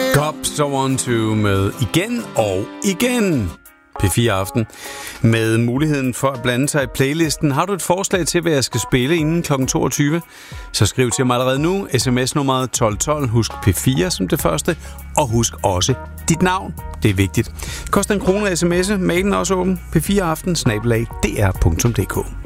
Cops I Want To med igen og igen. P4 Aften. Med muligheden for at blande sig i playlisten. Har du et forslag til, hvad jeg skal spille inden kl. 22? Så skriv til mig allerede nu. SMS-nummeret 1212. Husk P4 som det første. Og husk også dit navn. Det er vigtigt. Koster 1 krone at sms'e. Mailen er også åben. P4aften @dr.dk.